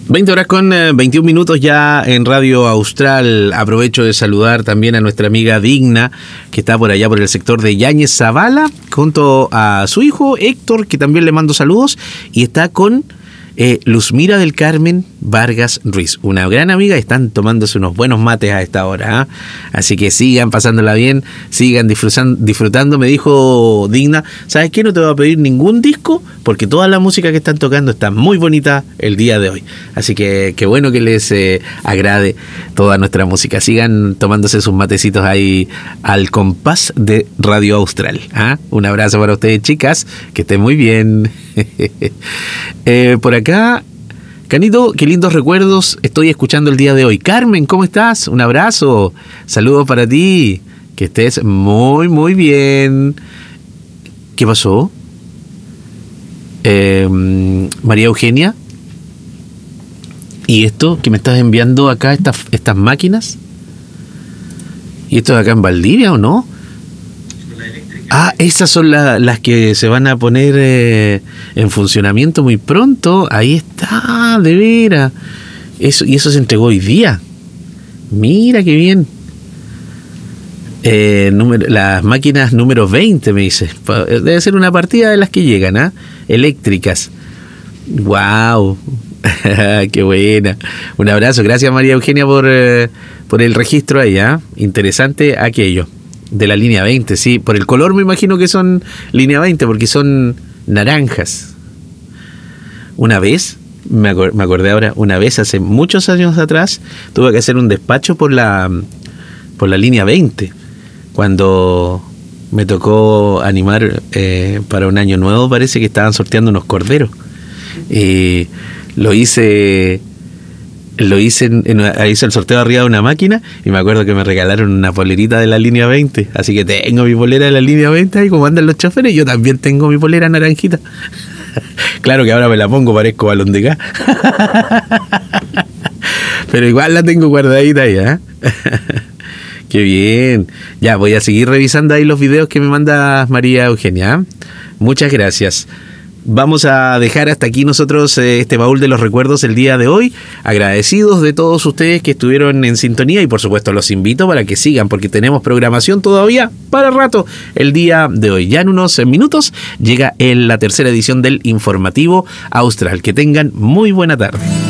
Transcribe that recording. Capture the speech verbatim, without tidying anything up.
veinte horas con eh, veintiún minutos ya en Radio Austral. Aprovecho de saludar también a nuestra amiga Digna, que está por allá por el sector de Yáñez Zavala, junto a su hijo Héctor, que también le mando saludos, y está con eh, Luzmira del Carmen Vargas Ruiz, una gran amiga. Están tomándose unos buenos mates a esta hora, ¿eh? Así que sigan pasándola bien, sigan disfrutando, disfrutando. Me dijo Digna, ¿sabes qué? No te voy a pedir ningún disco, porque toda la música que están tocando está muy bonita el día de hoy. Así que qué bueno que les eh, agrade toda nuestra música. Sigan tomándose sus matecitos ahí al compás de Radio Austral, ¿eh? Un abrazo para ustedes, chicas, que estén muy bien. eh, por acá, Canito, qué lindos recuerdos estoy escuchando el día de hoy. Carmen, ¿cómo estás? Un abrazo, saludos para ti, que estés muy, muy bien. ¿Qué pasó? Eh, María Eugenia, ¿y esto que me estás enviando acá, estas, estas máquinas? ¿Y esto de acá en Valdivia o no? Ah, esas son la, las que se van a poner eh, en funcionamiento muy pronto. Ahí está, de veras. Eso, y eso se entregó hoy día. Mira qué bien. Eh, número, las máquinas número veinte, me dice. Debe ser una partida de las que llegan, ¿ah? ¿eh? Eléctricas. ¡Wow! ¡Qué buena! Un abrazo. Gracias, María Eugenia, por, eh, por el registro ahí, ¿ah? ¿eh? Interesante aquello. De la línea veinte, sí. Por el color me imagino que son línea veinte, porque son naranjas. Una vez, me, acor- me acordé ahora, una vez hace muchos años atrás, tuve que hacer un despacho por la, por la línea veinte. Cuando me tocó animar eh, para un año nuevo, parece que estaban sorteando unos corderos. Y lo hice... Lo hice, en, en, hice el sorteo arriba de una máquina y me acuerdo que me regalaron una polerita de la línea veinte. Así que tengo mi polera de la línea veinte ahí como andan los choferes. Yo también tengo mi polera naranjita. Claro que ahora me la pongo, parezco balón de gas. Pero igual la tengo guardadita ahí, ¿eh? Qué bien. Ya, voy a seguir revisando ahí los videos que me manda María Eugenia. Muchas gracias. Vamos a dejar hasta aquí nosotros eh, este baúl de los recuerdos el día de hoy. Agradecidos de todos ustedes que estuvieron en sintonía y por supuesto los invito para que sigan porque tenemos programación todavía para rato el día de hoy. Ya en unos minutos llega en la tercera edición del Informativo Austral. Que tengan muy buena tarde.